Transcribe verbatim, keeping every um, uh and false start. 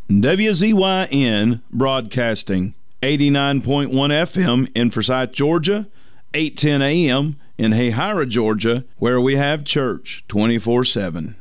W Z Y N Broadcasting, eighty-nine point one F M in Forsyth, Georgia, eight ten A M in Hayhira, Georgia, where we have church twenty-four seven.